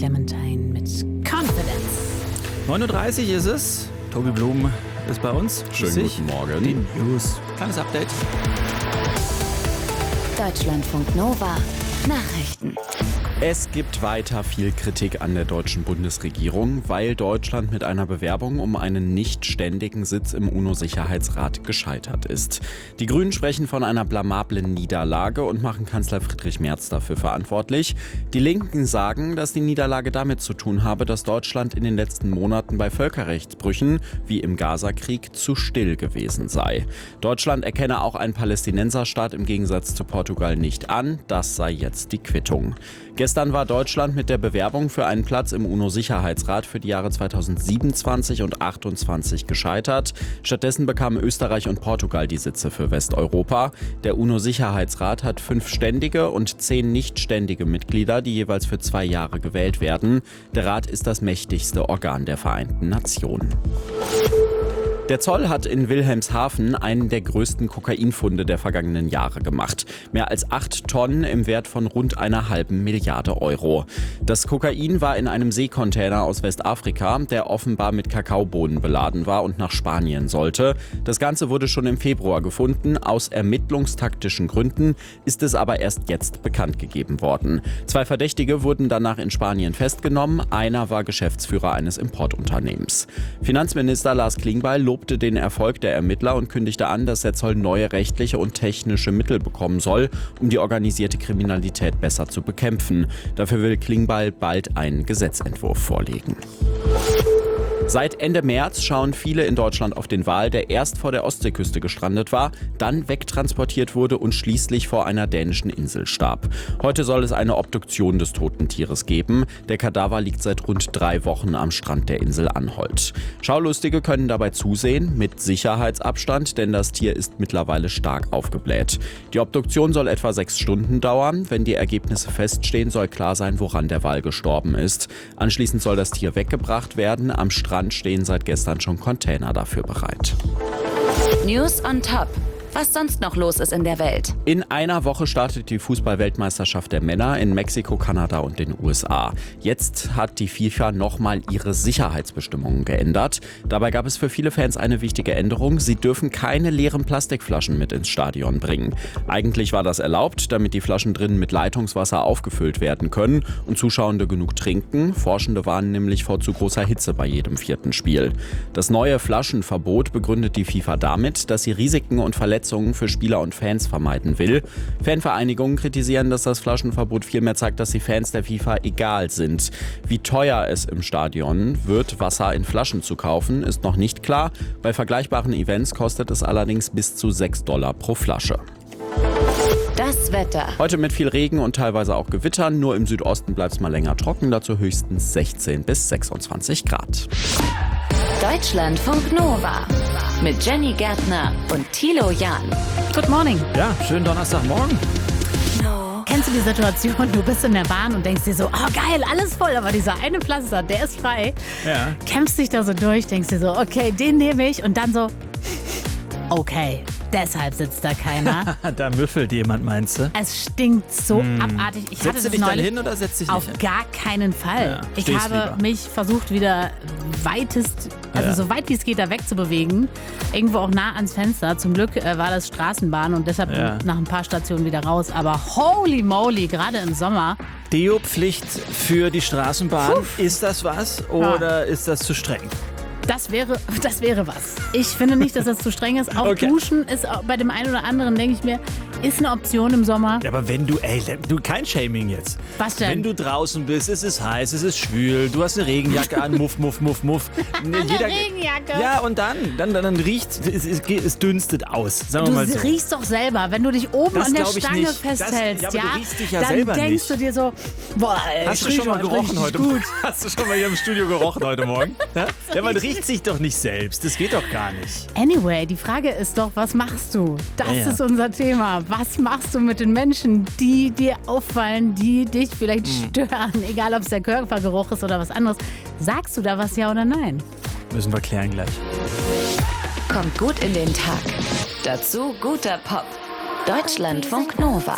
Clementine mit Confidence. 9:30 Uhr ist es. Tobi Blum ist bei uns. Schönen guten Morgen. Die News. Kleines Update. Deutschlandfunk Nova. Nachrichten. Es gibt weiter viel Kritik an der deutschen Bundesregierung, weil Deutschland mit einer Bewerbung um einen nicht ständigen Sitz im UNO-Sicherheitsrat gescheitert ist. Die Grünen sprechen von einer blamablen Niederlage und machen Kanzler Friedrich Merz dafür verantwortlich. Die Linken sagen, dass die Niederlage damit zu tun habe, dass Deutschland in den letzten Monaten bei Völkerrechtsbrüchen, wie im Gaza-Krieg, zu still gewesen sei. Deutschland erkenne auch einen Palästinenserstaat im Gegensatz zu Portugal nicht an. Das sei jetzt die Quittung. Gestern war Deutschland mit der Bewerbung für einen Platz im UNO-Sicherheitsrat für die Jahre 2027 und 2028 gescheitert. Stattdessen bekamen Österreich und Portugal die Sitze für Westeuropa. Der UNO-Sicherheitsrat hat 5 ständige und 10 nichtständige Mitglieder, die jeweils für 2 Jahre gewählt werden. Der Rat ist das mächtigste Organ der Vereinten Nationen. Der Zoll hat in Wilhelmshaven einen der größten Kokainfunde der vergangenen Jahre gemacht. Mehr als 8 Tonnen im Wert von rund 1,5 Milliarde Euro. Das Kokain war in einem Seekontainer aus Westafrika, der offenbar mit Kakaobohnen beladen war und nach Spanien sollte. Das Ganze wurde schon im Februar gefunden. Aus ermittlungstaktischen Gründen ist es aber erst jetzt bekannt gegeben worden. 2 Verdächtige wurden danach in Spanien festgenommen. Einer war Geschäftsführer eines Importunternehmens. Finanzminister Lars Klingbeil lobte den Erfolg der Ermittler und kündigte an, dass der Zoll neue rechtliche und technische Mittel bekommen soll, um die organisierte Kriminalität besser zu bekämpfen. Dafür will Klingbeil bald einen Gesetzentwurf vorlegen. Seit Ende März schauen viele in Deutschland auf den Wal, der erst vor der Ostseeküste gestrandet war, dann wegtransportiert wurde und schließlich vor einer dänischen Insel starb. Heute soll es eine Obduktion des toten Tieres geben. Der Kadaver liegt seit rund 3 Wochen am Strand der Insel Anholt. Schaulustige können dabei zusehen, mit Sicherheitsabstand, denn das Tier ist mittlerweile stark aufgebläht. Die Obduktion soll etwa 6 Stunden dauern. Wenn die Ergebnisse feststehen, soll klar sein, woran der Wal gestorben ist. Anschließend soll das Tier weggebracht werden. Am Strand stehen seit gestern schon Container dafür bereit. News on Top. Was sonst noch los ist in der Welt. In einer Woche startet die Fußball-Weltmeisterschaft der Männer in Mexiko, Kanada und den USA. Jetzt hat die FIFA nochmal ihre Sicherheitsbestimmungen geändert. Dabei gab es für viele Fans eine wichtige Änderung. Sie dürfen keine leeren Plastikflaschen mit ins Stadion bringen. Eigentlich war das erlaubt, damit die Flaschen drinnen mit Leitungswasser aufgefüllt werden können und Zuschauende genug trinken. Forschende warnen nämlich vor zu großer Hitze bei jedem 4. Spiel. Das neue Flaschenverbot begründet die FIFA damit, dass sie Risiken und Verletzungen für Spieler und Fans vermeiden will. Fanvereinigungen kritisieren, dass das Flaschenverbot vielmehr zeigt, dass die Fans der FIFA egal sind. Wie teuer es im Stadion wird, Wasser in Flaschen zu kaufen, ist noch nicht klar. Bei vergleichbaren Events kostet es allerdings bis zu $6 pro Flasche. Das Wetter. Heute mit viel Regen und teilweise auch Gewittern. Nur im Südosten bleibt es mal länger trocken, dazu höchstens 16 bis 26 Grad. Deutschlandfunk Nova. Mit Jenny Gärtner und Thilo Jahn. Good morning. Ja, schönen Donnerstagmorgen. Kennst du die Situation, du bist in der Bahn und denkst dir so, oh geil, alles voll, aber dieser eine Platz da, der ist frei. Ja. Kämpfst dich da so durch, denkst dir so, okay, den nehme ich und dann so, okay, deshalb sitzt da keiner. Da müffelt jemand, meinst du? Es stinkt so abartig. Ich hatte Setzt du das dich dann neulich hin oder setzt dich auf nicht hin? gar keinen Fall. Ja, ich stehst habe lieber. mich versucht, wieder so weit wie es geht, da wegzubewegen. Irgendwo auch nah ans Fenster. Zum Glück war das Straßenbahn und deshalb nach ein paar Stationen wieder raus. Aber holy moly, gerade im Sommer. Deo-Pflicht für die Straßenbahn. Ist das was oder ist das zu streng? Das wäre was. Ich finde nicht, dass das zu streng ist. Auch Okay. Duschen ist auch bei dem einen oder anderen, denke ich mir, ist eine Option im Sommer. Ja, aber wenn du, kein Shaming jetzt. Was denn? Wenn du draußen bist, es ist heiß, es ist schwül, du hast eine Regenjacke an, muff. Eine Regenjacke. Ja, und dann riecht, es dünstet aus, sagen wir Du mal so. riechst doch selber, wenn du dich oben Das an der glaub ich Stange nicht. festhältst, aber du riechst dich ja dann selber denkst nicht. du dir so, boah, Hast du schon mal gerochen heute gut. Hast du schon mal hier im Studio gerochen heute Morgen? Ja, man riecht sich doch nicht selbst. Das geht doch gar nicht. Anyway, die Frage ist doch, was machst du? Das Ja. ist unser Thema. Was machst du mit den Menschen, die dir auffallen, die dich vielleicht stören? Egal, ob es der Körpergeruch ist oder was anderes. Sagst du da was, ja oder nein? Müssen wir klären gleich. Kommt gut in den Tag. Dazu guter Pop. Deutschlandfunk Nova.